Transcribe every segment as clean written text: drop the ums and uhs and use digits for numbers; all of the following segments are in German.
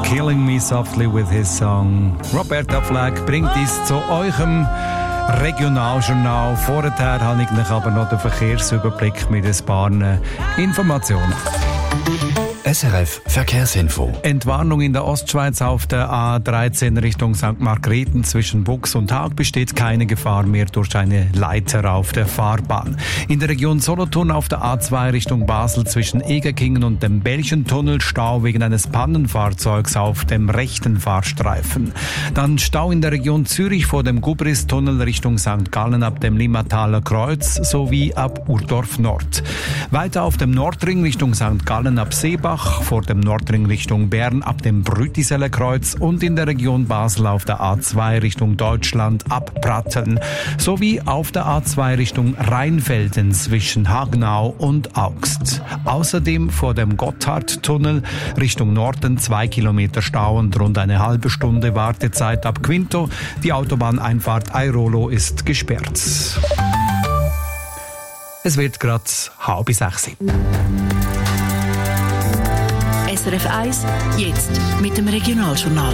Killing Me Softly with his song. Roberta Flack bringt uns zu eurem Regionaljournal. Vorher habe ich euch aber noch den Verkehrsüberblick mit ein paar Informationen. SRF Verkehrsinfo. Entwarnung in der Ostschweiz auf der A13 Richtung St. Margrethen zwischen Bux und Haag besteht keine Gefahr mehr durch eine Leiter auf der Fahrbahn. In der Region Solothurn auf der A2 Richtung Basel zwischen Egerkingen und dem Belchentunnel Stau wegen eines Pannenfahrzeugs auf dem rechten Fahrstreifen. Dann Stau in der Region Zürich vor dem Gubristunnel Richtung St. Gallen ab dem Limmataler Kreuz sowie ab Urdorf Nord. Weiter auf dem Nordring Richtung St. Gallen ab Seebach, vor dem Nordring Richtung Bern ab dem Brütiseler Kreuz und in der Region Basel auf der A2 Richtung Deutschland ab Pratteln sowie auf der A2 Richtung Rheinfelden zwischen Hagenau und Augst. Außerdem vor dem Gotthardtunnel Richtung Norden 2 Kilometer Stau und rund eine halbe Stunde Wartezeit ab Quinto. Die Autobahneinfahrt Airolo ist gesperrt. Es wird gerade 5:30. SRF 1, jetzt mit dem Regionaljournal.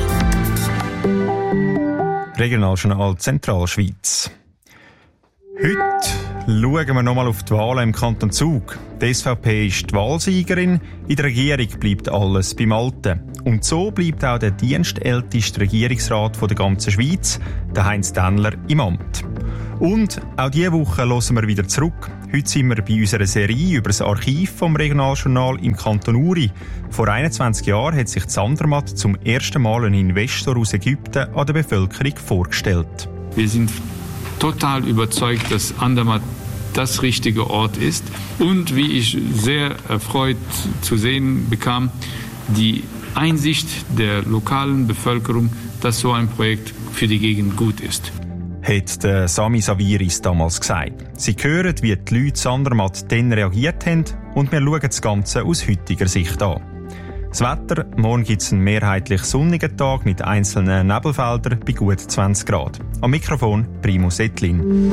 Regionaljournal Zentralschweiz. Heute schauen wir nochmal auf die Wahlen im Kanton Zug. Die SVP ist die Wahlsiegerin, in der Regierung bleibt alles beim Alten. Und so bleibt auch der dienstälteste Regierungsrat der ganzen Schweiz, der Heinz Dännler, im Amt. Und auch diese Woche hören wir wieder zurück. Heute sind wir bei unserer Serie über das Archiv vom Regionaljournal im Kanton Uri. Vor 21 Jahren hat sich Andermatt zum ersten Mal ein Investor aus Ägypten an der Bevölkerung vorgestellt. Wir sind total überzeugt, dass Andermatt das richtige Ort ist. Und wie ich sehr erfreut zu sehen bekam, die Einsicht der lokalen Bevölkerung, dass so ein Projekt für die Gegend gut ist. Hat der Sami Saviris damals gesagt. Sie hören, wie die Leute in Andermatt dann reagiert haben und wir schauen das Ganze aus heutiger Sicht an. Das Wetter, morgen gibt es einen mehrheitlich sonnigen Tag mit einzelnen Nebelfeldern bei gut 20 Grad. Am Mikrofon Primus Ettlin.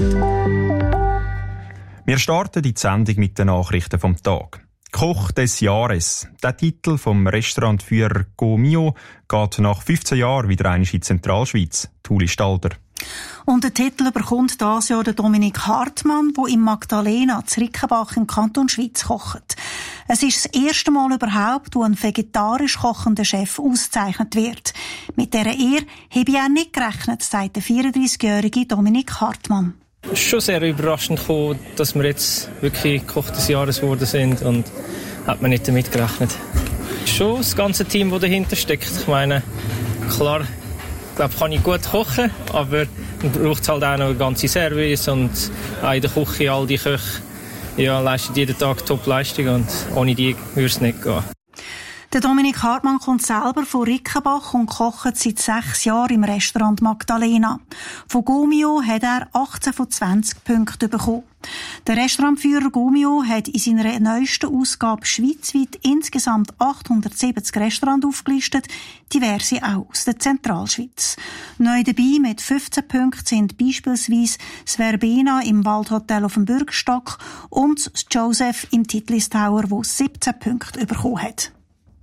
Wir starten die Sendung mit den Nachrichten vom Tag. Koch des Jahres. Der Titel vom Restaurantführer Go Mio geht nach 15 Jahren wieder einmal in die Zentralschweiz. Tuli Stalder. Und den Titel bekommt dieses Jahr der Dominik Hartmann, der in Magdalena zu Rickenbach im Kanton Schweiz kocht. Es ist das erste Mal überhaupt, wo ein vegetarisch kochender Chef ausgezeichnet wird. Mit dieser Ehre habe ich auch nicht gerechnet, sagt der 34-jährige Dominik Hartmann. Es ist schon sehr überraschend gekommen, dass wir jetzt wirklich Koch des Jahres geworden sind und hat man nicht damit gerechnet. Schon das ganze Team, das dahinter steckt. Ich meine, klar, ich glaube, kann ich gut kochen, aber man braucht halt auch noch einen ganzen Service und auch in der Küche all die Köche leisten jeden Tag Top-Leistung und ohne die würde es nicht gehen. Der Dominik Hartmann kommt selber von Rickenbach und kocht seit 6 Jahren im Restaurant Magdalena. Von Gomio hat er 18 von 20 Punkten bekommen. Der Restaurantführer Gomio hat in seiner neuesten Ausgabe schweizweit insgesamt 870 Restaurants aufgelistet, diverse auch aus der Zentralschweiz. Neu dabei mit 15 Punkten sind beispielsweise das Verbena im Waldhotel auf dem Bürgstock und das Joseph im Titlis Tower, wo 17 Punkte bekommen hat.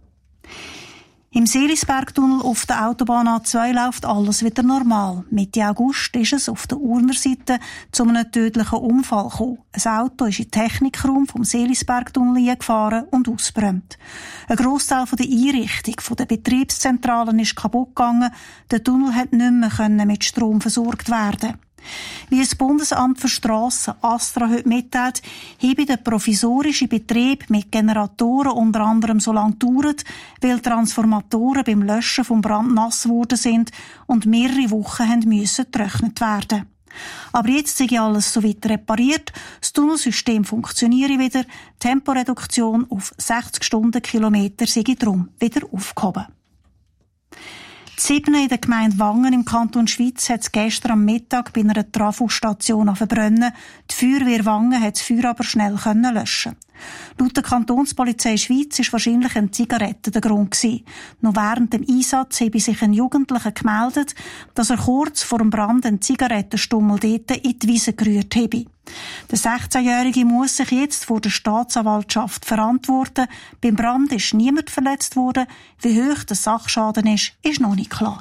Im Seelisbergtunnel auf der Autobahn A2 läuft alles wieder normal. Mitte August ist es auf der Urner Seite zu einem tödlichen Unfall gekommen. Ein Auto ist in den Technikraum vom Seelisbergtunnel eingefahren und ausgebrannt. Ein Grossteil der Einrichtung der Betriebszentralen ist kaputt gegangen. Der Tunnel hat nicht mehr mit Strom versorgt werden. Wie das Bundesamt für Strassen ASTRA heute mitteilt, habe der provisorische Betrieb mit Generatoren unter anderem so lange gedauert, weil Transformatoren beim Löschen vom Brand nass geworden sind und mehrere Wochen müssen getrocknet werden. Aber jetzt sei alles soweit repariert, das Tunnelsystem funktioniere wieder, Temporeduktion auf 60 Stundenkilometer sei darum wieder aufgehoben. Die 7 in der Gemeinde Wangen im Kanton Schweiz hat es gestern am Mittag bei einer Trafostation verbrennen. Die Feuerwehr Wangen hat das Feuer aber schnell löschen. Laut der Kantonspolizei Schweiz war wahrscheinlich eine Zigarette der Grund gewesen. Noch während dem Einsatz habe sich ein Jugendlicher gemeldet, dass er kurz vor dem Brand einen Zigarettenstummel dort in die Wiese gerührt habe. Der 16-Jährige muss sich jetzt vor der Staatsanwaltschaft verantworten. Beim Brand ist niemand verletzt worden. Wie hoch der Sachschaden ist noch nicht klar.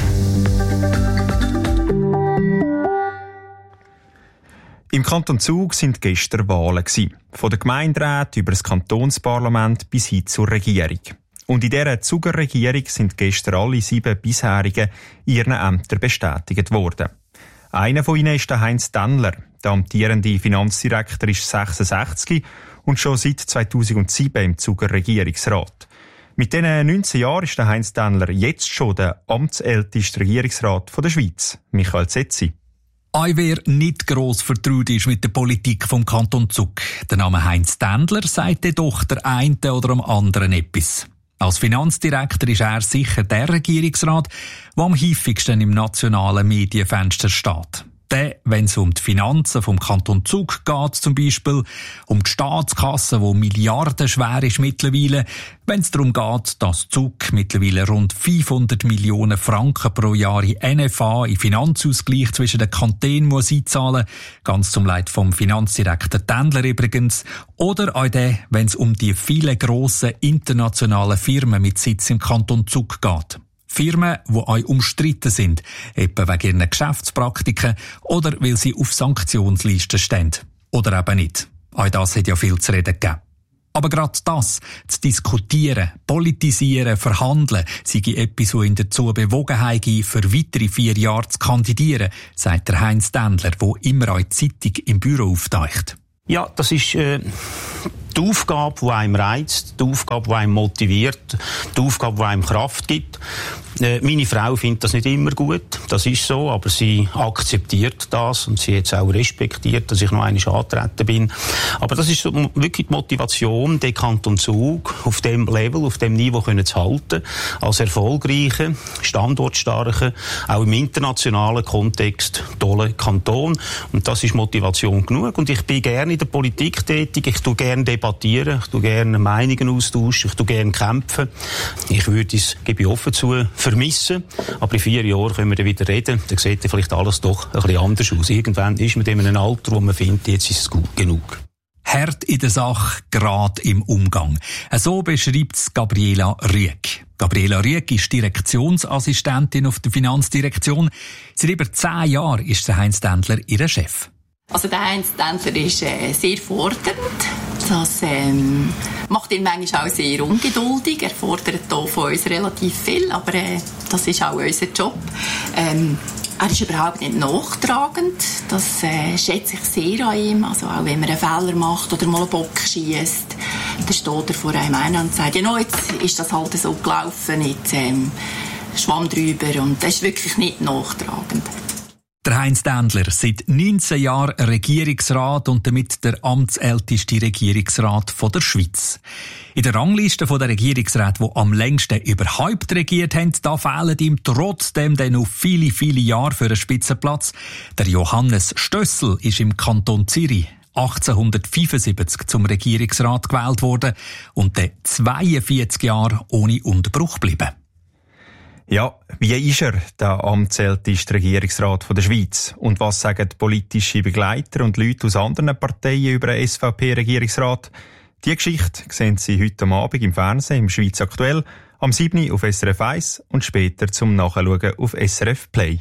Im Kanton Zug sind gestern Wahlen gewesen. Von der Gemeinderat über das Kantonsparlament bis hin zur Regierung. Und in dieser Zuger Regierung sind gestern alle 7 bisherigen in ihren Ämtern bestätigt worden. Einer von ihnen ist der Heinz Dannler. Der amtierende Finanzdirektor ist 66 und schon seit 2007 im Zuger Regierungsrat. Mit diesen 19 Jahren ist der Heinz Dannler jetzt schon der amtsälteste Regierungsrat der Schweiz. Michael Zetzi. Wer nicht gross vertraut ist mit der Politik vom Kanton Zug. Der Name Heinz Dannler sagt jedoch der einen oder am anderen etwas. Als Finanzdirektor ist er sicher der Regierungsrat, der am häufigsten im nationalen Medienfenster steht. Der, wenn es um die Finanzen vom Kanton Zug geht, zum Beispiel, um die Staatskasse, die milliardenschwer ist mittlerweile, wenn es darum geht, dass Zug mittlerweile rund 500 Millionen Franken pro Jahr in NFA, in Finanzausgleich zwischen den Kantonen muss einzahlen, ganz zum Leid vom Finanzdirektor Dannler übrigens, oder auch der, wenn es um die vielen grossen internationalen Firmen mit Sitz im Kanton Zug geht. Firmen, die euch umstritten sind, etwa wegen ihren Geschäftspraktiken oder weil sie auf Sanktionslisten stehen. Oder eben nicht. Auch das hat ja viel zu reden gegeben. Aber gerade das, zu diskutieren, politisieren, verhandeln, sei etwas, was ihn dazu bewogen hat, für weitere 4 Jahre zu kandidieren, sagt der Heinz Dannler, der immer auch die Zeitung im Büro auftaucht. Ja, das ist die Aufgabe, die einem reizt, die Aufgabe, die einem motiviert, die Aufgabe, die einem Kraft gibt. Meine Frau findet das nicht immer gut, das ist so, aber sie akzeptiert das und sie hat es auch respektiert, dass ich noch einmal angetreten bin. Aber das ist so wirklich die Motivation, den Kanton Zug auf dem Level, auf dem Niveau können zu halten, als erfolgreichen, standortstarken, auch im internationalen Kontext tollen Kanton. Und das ist Motivation genug. Und ich bin gerne in der Politik tätig, ich tue gerne debattieren, ich tue gerne Meinungen austauschen, ich tue gerne kämpfen. Ich würde es, gebe ich offen zu, vermissen. Aber in 4 Jahren können wir dann wieder reden. Dann sieht vielleicht alles doch ein bisschen anders aus. Irgendwann ist man in einem Alter, wo man findet, jetzt ist es gut genug. Hart in der Sache, gerade im Umgang. So beschreibt es Gabriela Rüegg. Gabriela Rüegg ist Direktionsassistentin auf der Finanzdirektion. Seit über 10 Jahren ist der Heinz Dannler ihr Chef. Also der Heinz Dannler ist sehr fordernd. Das macht ihn manchmal auch sehr ungeduldig. Er fordert hier von uns relativ viel, aber das ist auch unser Job. Er ist überhaupt nicht nachtragend. Das schätze ich sehr an ihm. Also auch wenn man einen Fehler macht oder mal einen Bock schiesst, dann steht er vor einem ein und sagt, ja, no, jetzt ist das halt so gelaufen, jetzt schwamm drüber. Und das ist wirklich nicht nachtragend. Der Heinz Dannler, seit 19 Jahren Regierungsrat und damit der amtsälteste Regierungsrat der Schweiz. In der Rangliste der Regierungsräte, die am längsten überhaupt regiert haben, da fehlen ihm trotzdem dann noch viele, viele Jahre für einen Spitzenplatz. Der Johannes Stössel ist im Kanton Zürich 1875 zum Regierungsrat gewählt worden und dann 42 Jahre ohne Unterbruch geblieben. Ja, wie ist er, der amtsälteste Regierungsrat der Schweiz? Und was sagen politische Begleiter und Leute aus anderen Parteien über den SVP-Regierungsrat? Die Geschichte sehen Sie heute Abend im Fernsehen, im Schweiz aktuell, am 7. auf SRF 1 und später zum Nachschauen auf SRF Play.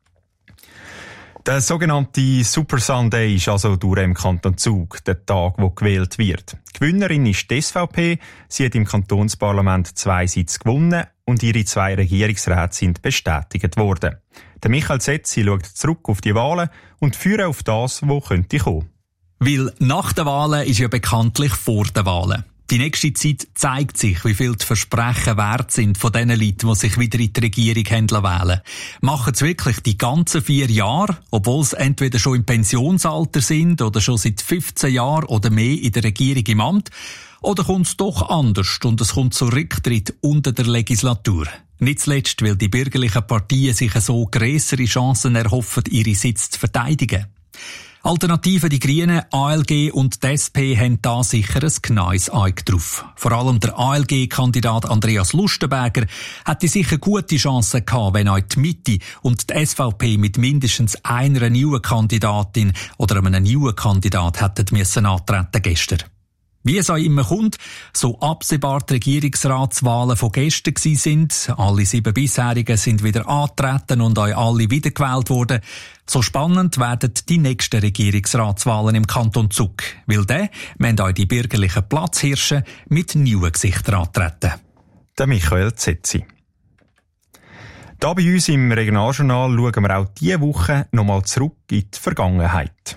Der sogenannte Super Sunday ist also durch im Kanton Zug, der Tag, wo gewählt wird. Die Gewinnerin ist die SVP. Sie hat im Kantonsparlament 2 Sitze gewonnen und ihre 2 Regierungsräte sind bestätigt worden. Der Michael Zetzi schaut zurück auf die Wahlen und führt auf das, was könnte kommen. Weil nach den Wahlen ist ja bekanntlich vor den Wahlen. Die nächste Zeit zeigt sich, wie viel die Versprechen wert sind von den Leuten, die sich wieder in die Regierung wählen. Machen sie wirklich die ganzen 4 Jahre, obwohl sie entweder schon im Pensionsalter sind oder schon seit 15 Jahren oder mehr in der Regierung im Amt? Oder kommt es doch anders und es kommt zu Rücktritt unter der Legislatur? Nicht zuletzt, weil die bürgerlichen Parteien sich so grössere Chancen erhoffen, ihre Sitze zu verteidigen. Alternative die Grünen, ALG und die SP haben da sicher ein genaues Auge drauf. Vor allem der ALG-Kandidat Andreas Lustenberger hätte sicher gute Chancen gehabt, wenn auch die Mitte und die SVP mit mindestens einer neuen Kandidatin oder einem neuen Kandidat hätten müssen antreten gestern. Wie es auch immer kommt, so absehbar die Regierungsratswahlen von gestern sind, alle 7 bisherigen sind wieder angetreten und auch alle wiedergewählt worden, so spannend werden die nächsten Regierungsratswahlen im Kanton Zug, weil dann müssen auch die bürgerlichen Platzhirsche mit neuen Gesichtern antreten. Der Michael Zetzi. Da bei uns im Regionaljournal schauen wir auch diese Woche nochmal zurück in die Vergangenheit.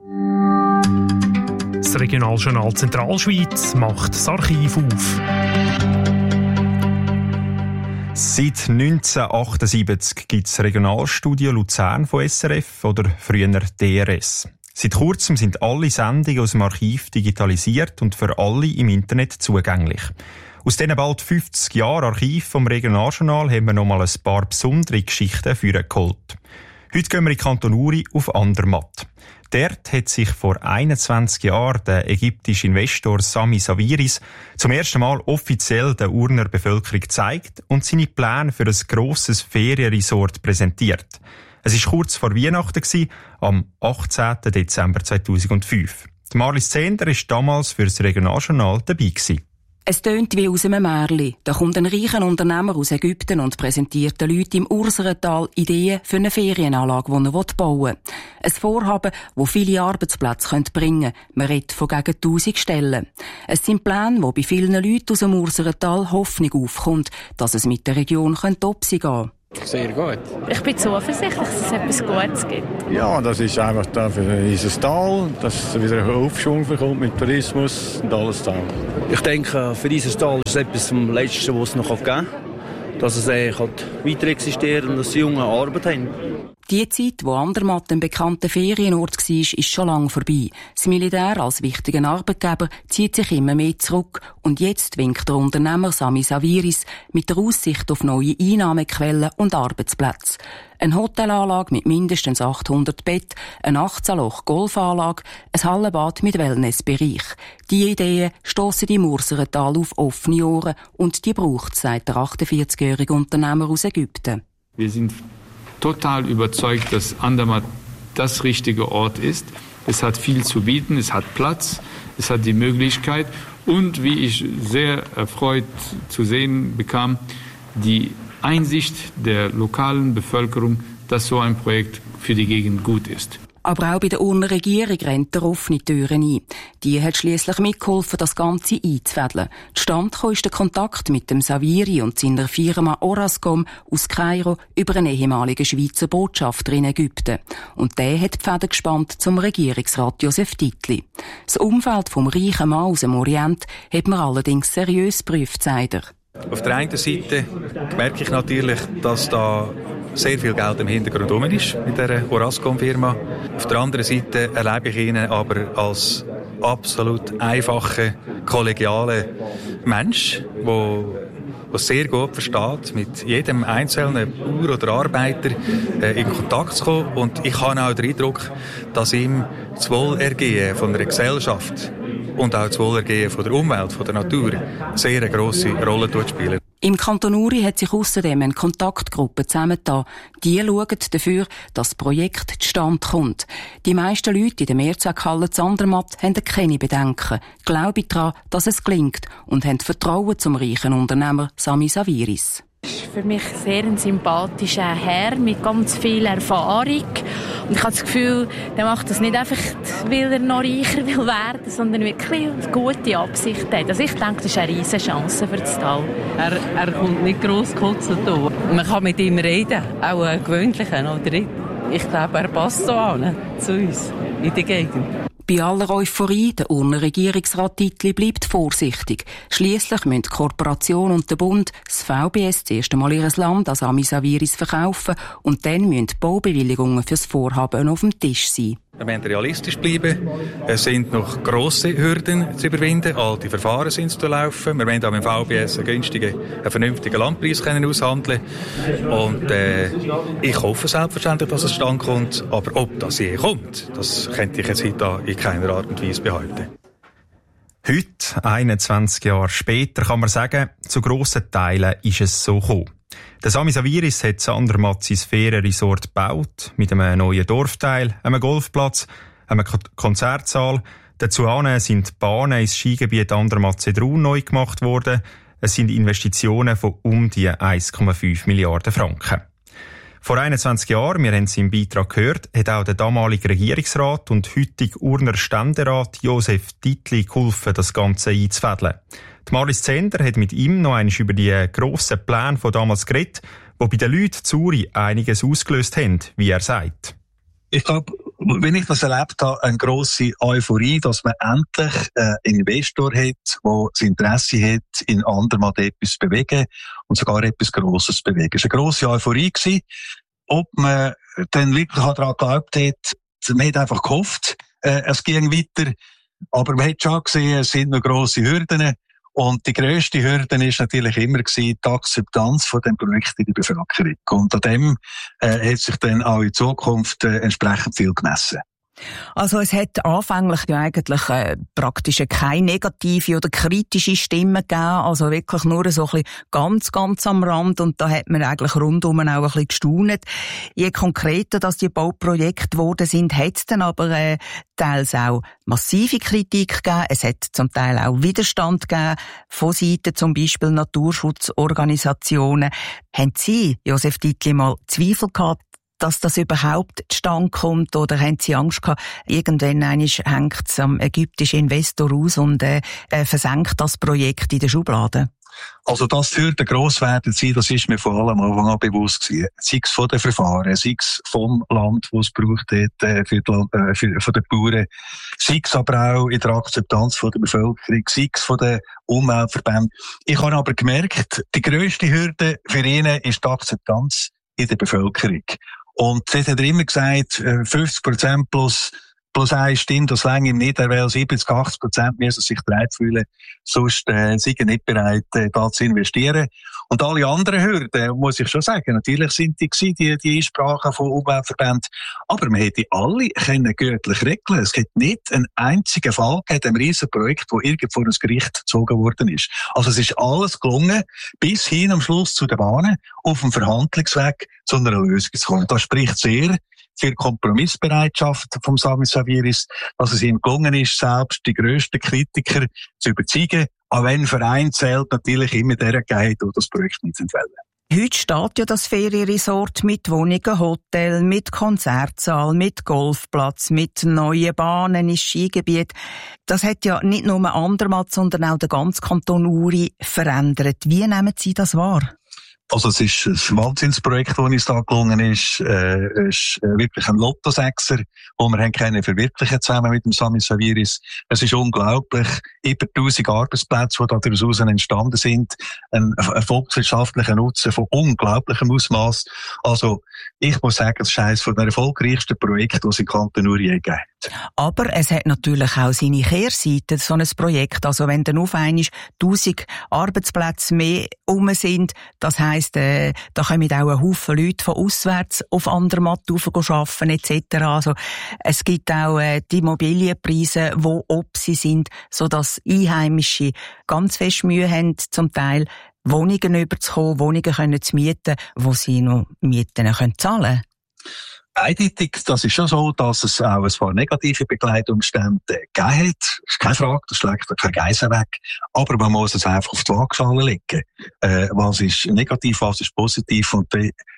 Das Regionaljournal Zentralschweiz macht das Archiv auf. Seit 1978 gibt es das Regionalstudio Luzern von SRF oder früher DRS. Seit kurzem sind alle Sendungen aus dem Archiv digitalisiert und für alle im Internet zugänglich. Aus diesen bald 50 Jahren Archiv vom Regionaljournal haben wir noch mal ein paar besondere Geschichten für geholt. Heute gehen wir in Kanton Uri auf Andermatt. Dort hat sich vor 21 Jahren der ägyptische Investor Sami Sawiris zum ersten Mal offiziell der Urner Bevölkerung gezeigt und seine Pläne für ein grosses Ferienresort präsentiert. Es war kurz vor Weihnachten, am 18. Dezember 2005. Marlies Zehnder war damals für das Regionaljournal dabei. Es tönt wie aus einem Märchen. Da kommt ein reicher Unternehmer aus Ägypten und präsentiert den Leuten im Urserental Ideen für eine Ferienanlage, die er bauen will. Ein Vorhaben, das viele Arbeitsplätze bringen könnte. Man redet von gegen 1000 Stellen. Es sind Pläne, wo bei vielen Leuten aus dem Urserental Hoffnung aufkommt, dass es mit der Region Topsi gehen könnte. Sehr gut. Ich bin zuversichtlich, dass es etwas Gutes gibt. Ja, das ist einfach da für unser Tal, dass es wieder einen Aufschwung bekommt mit Tourismus und alles da. Ich denke, für unser Tal ist es etwas vom Letzten, was es noch geben kann. Dass es weiter existiert und dass die Jungen Arbeit haben. Die Zeit, wo Andermatt ein bekannter Ferienort war, ist schon lange vorbei. Das Militär als wichtiger Arbeitgeber zieht sich immer mehr zurück und jetzt winkt der Unternehmer Sami Sawiris mit der Aussicht auf neue Einnahmequellen und Arbeitsplätze. Eine Hotelanlage mit mindestens 800 Betten, eine 18-Loch-Golfanlage, ein Hallenbad mit Wellnessbereich. Die Ideen stossen im Urserental auf offene Ohren und die braucht, sagt der 48-jährige Unternehmer aus Ägypten. Wir sind total überzeugt, dass Andermatt das richtige Ort ist. Es hat viel zu bieten, es hat Platz, es hat die Möglichkeit und, wie ich sehr erfreut zu sehen bekam, die Einsicht der lokalen Bevölkerung, dass so ein Projekt für die Gegend gut ist. Aber auch bei der Urner Regierung rennt er offene Türen ein. Die hat schliesslich mitgeholfen, das Ganze einzufädeln. Zustande kam ist der Kontakt mit dem Saviri und seiner Firma Orascom aus Kairo über einen ehemaligen Schweizer Botschafter in Ägypten. Und der hat die Fäden gespannt zum Regierungsrat Josef Titli. Das Umfeld vom reichen Mann aus dem Orient hat man allerdings seriös geprüft, sagt er. Auf der einen Seite merke ich natürlich, dass da sehr viel Geld im Hintergrund rum ist mit dieser Orascom-Firma. Auf der anderen Seite erlebe ich ihn aber als absolut einfachen, kollegialen Mensch, der sehr gut versteht, mit jedem einzelnen Bauer oder Arbeiter in Kontakt zu kommen. Und ich habe auch den Eindruck, dass ihm das Wohlergehen von einer Gesellschaft und auch das Wohlergehen von der Umwelt, von der Natur, sehr eine grosse Rolle spielen. Im Kanton Uri hat sich ausserdem eine Kontaktgruppe zusammengetan. Die schauen dafür, dass das Projekt zustande kommt. Die meisten Leute in der Mehrzweckhalle Andermatt haben keine Bedenken, glauben daran, dass es gelingt und haben Vertrauen zum reichen Unternehmer Sami Sawiris. Er ist für mich sehr ein sympathischer Herr mit ganz viel Erfahrung. Und ich habe das Gefühl, der macht das nicht einfach, weil er noch reicher will werden, sondern wirklich eine gute Absicht hat. Also ich denke, das ist eine riesige Chance für das Tal. Er kommt nicht gross gekotzelt hier. Man kann mit ihm reden, auch einen gewöhnlichen, oder? Ich glaube, er passt so an zu uns in der Gegend. Bei aller Euphorie, der Urner Regierungsrat Titli bleibt vorsichtig. Schliesslich müssen die Korporation und der Bund, das VBS, zuerst einmal ihr Land an Sami Sawiris verkaufen und dann müssen die Baubewilligungen für das Vorhaben auf dem Tisch sein. Wir müssen realistisch bleiben. Es sind noch grosse Hürden zu überwinden. Alte Verfahren sind zu laufen. Wir wollen auch mit dem VBS einen vernünftigen Landpreis aushandeln. Und ich hoffe selbstverständlich, dass es zustande kommt. Aber ob das je kommt, das könnte ich jetzt heute in keiner Art und Weise behaupten. Heute, 21 Jahre später, kann man sagen, zu grossen Teilen ist es so gekommen. Der Sami Saviris hat Andermatt sein Ferienresort gebaut, mit einem neuen Dorfteil, einem Golfplatz, einem Konzertsaal. Dazu sind die Bahnen ins Skigebiet Andermatt-Sedrun neu gemacht worden. Es sind Investitionen von die 1,5 Milliarden Franken. Vor 21 Jahren, wir haben es im Beitrag gehört, hat auch der damalige Regierungsrat und heutige Urner Ständerat Josef Dietli geholfen, das Ganze einzufädeln. Die Marlies Zender hat mit ihm noch einmal über die grossen Pläne von damals geredet, die bei den Leuten Zürich einiges ausgelöst haben, wie er sagt. Ich glaube, wenn ich das erlebt habe, eine grosse Euphorie, dass man endlich einen Investor hat, der das Interesse hat, in Andermatt etwas zu bewegen und sogar etwas Grosses zu bewegen. Es war eine grosse Euphorie gewesen. Ob man dann wirklich daran geglaubt hat, man hat einfach gehofft, es ging weiter. Aber man hat schon gesehen, es sind noch grosse Hürden. Und die grösste Hürde ist natürlich immer die Akzeptanz von dem Projekt in der Bevölkerung. Und an dem hat sich dann auch in Zukunft entsprechend viel gemessen. Also es hat anfänglich ja eigentlich praktisch keine negative oder kritische Stimme gegeben, also wirklich nur so ein bisschen ganz am Rand, und da hat man eigentlich rundum auch ein bisschen gestaunt. Je konkreter dass die Bauprojekte geworden sind, hat es dann aber teils auch massive Kritik gegeben. Es hat zum Teil auch Widerstand gegeben von Seiten zum Beispiel Naturschutzorganisationen. Haben Sie, Josef Dietli, mal Zweifel gehabt, dass das überhaupt zustande kommt, oder haben Sie Angst gehabt, irgendwann hängt es am ägyptischen Investor aus und versenkt das Projekt in der Schublade? Also, dass die Hürden gross werden sein, das ist mir vor allem am Anfang an bewusst gewesen. Sei es von den Verfahren, sei es vom Land, das es braucht hat, von den Bauern, sei es aber auch in der Akzeptanz von der Bevölkerung, sei es von den Umweltverbänden. Ich habe aber gemerkt, die grösste Hürde für ihn ist die Akzeptanz in der Bevölkerung. Und das hat er immer gesagt, 50% plus eine Stimme, das reicht ihm nicht, er will 70-80% müssen sich bereit fühlen, sonst sind er nicht bereit, da zu investieren. Und alle anderen Hürden, muss ich schon sagen, natürlich sind die Einsprachen von Umweltverbänden, aber man hätte alle gürtlich regeln. Es gibt nicht einen einzigen Fall in diesem riesen Projekt, wo irgendwo vor ein Gericht gezogen worden ist. Also es ist alles gelungen, bis hin am Schluss zu den Bahnen, auf dem Verhandlungsweg zu einer Lösung zu kommen. Das spricht sehr für Kompromissbereitschaft vom Sami Saviris, dass es ihm gelungen ist, selbst die grössten Kritiker zu überzeugen, auch wenn vereinzelt natürlich immer der geht, der das Projekt nicht entfällt. Heute steht ja das Ferienresort mit Wohnungen, Hotel, mit Konzertsaal, mit Golfplatz, mit neuen Bahnen ins Skigebiet. Das hat ja nicht nur Andermatt, sondern auch den ganzen Kanton Uri verändert. Wie nehmen Sie das wahr? Also es ist ein Wahnsinnsprojekt, das uns da gelungen ist. Es ist wirklich ein Lottosechser, den wir haben können verwirklichen zusammen mit dem Sami Saviris. Es ist unglaublich. Über 1000 Arbeitsplätze, die daraus entstanden sind. Ein volkswirtschaftlicher Nutzen von unglaublichem Ausmaß. Also ich muss sagen, es ist eines der erfolgreichsten Projekte, die es in Kanton Uri gegeben hat. Aber es hat natürlich auch seine Kehrseite, so ein Projekt. Also wenn dann auf einmal 1000 Arbeitsplätze mehr sind, das heisst, da kommen auch ein Haufen Leute von auswärts auf Andermatt arbeiten etc. Also es gibt auch die Immobilienpreise, die ob sie sind, sodass Einheimische ganz fest Mühe haben, zum Teil Wohnungen überzukommen, Wohnungen zu mieten, wo sie noch Mieten zahlen können. Eindeutig, das ist schon so, dass es auch ein paar negative Begleitumstände gegeben hat. Das ist keine Frage, das schlägt kein Geissen weg. Aber man muss es einfach auf die Waagschale legen. Was ist negativ, was ist positiv, und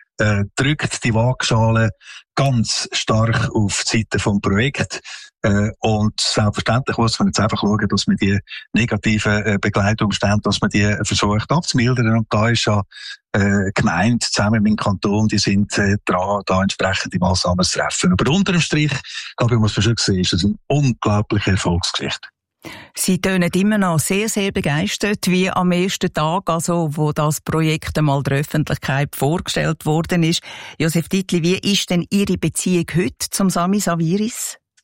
drückt die Waagschale ganz stark auf die Seite vom Projekt. Und selbstverständlich muss man jetzt einfach schauen, dass man die negativen Begleitumstände, dass man die versucht abzumildern. Und da ist ja Gemeinde zusammen mit dem Kanton, die sind dran, da entsprechende Massnahmen zu treffen. Aber unter dem Strich, glaube ich, muss man schon sehen, ist das eine unglaubliche Erfolgsgeschichte. Sie tönen immer noch sehr, sehr begeistert, wie am ersten Tag, also wo das Projekt einmal der Öffentlichkeit vorgestellt worden ist. Josef Dietli, wie ist denn Ihre Beziehung heute zum Sami Saviris?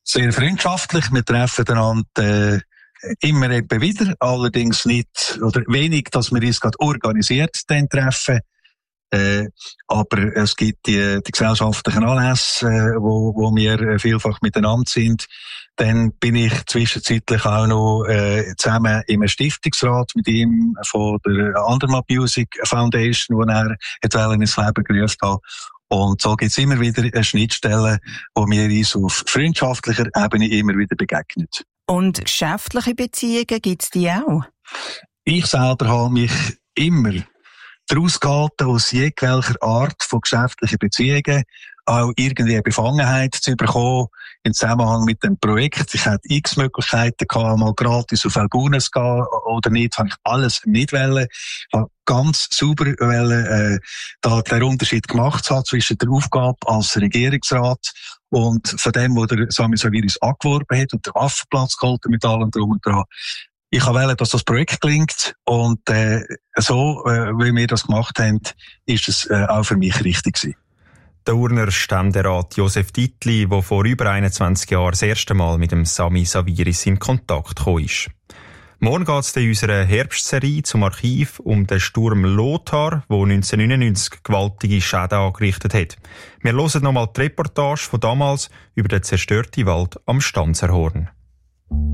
Sehr freundschaftlich. Wir treffen einander immer eben wieder, allerdings nicht oder wenig, dass wir uns gerade organisiert dann treffen. Aber es gibt die gesellschaftlichen Anlässe, wo wir vielfach miteinander sind. Dann bin ich zwischenzeitlich auch noch zusammen im Stiftungsrat mit ihm von der Andermatt Music Foundation, wo er ins Leben gerufen hat. Und so gibt es immer wieder Schnittstellen, wo wir uns auf freundschaftlicher Ebene immer wieder begegnen. Und geschäftliche Beziehungen gibt es die auch? Ich selber habe mich immer daraus gehalten, aus jeglicher Art von geschäftlichen Beziehungen auch irgendwie eine Befangenheit zu bekommen im Zusammenhang mit dem Projekt. Ich hatte x Möglichkeiten gehabt, mal gratis auf Elgunes zu gehen oder nicht, habe ich alles nicht wollen. Ich habe ganz sauber da den Unterschied gemacht haben zwischen der Aufgabe als Regierungsrat und von dem, wo der Sami Saviris angeworben hat und den Waffenplatz geholt mit allem drum und dran. Ich wollte, dass das Projekt gelingt und so, wie wir das gemacht haben, ist es auch für mich richtig gewesen. Der Urner Ständerat Josef Dietli, der vor über 21 Jahren das erste Mal mit dem Sami Saviris in Kontakt gekommen ist. Morgen geht es in unserer Herbstserie zum Archiv um den Sturm Lothar, der 1999 gewaltige Schäden angerichtet hat. Wir hören nochmal die Reportage von damals über den zerstörten Wald am Stanzerhorn.